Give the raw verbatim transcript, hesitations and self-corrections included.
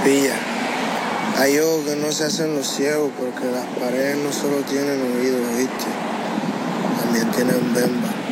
Pilla. Hay ojos que no se hacen los ciegos porque las paredes no solo tienen oídos, ¿viste? También tienen bemba.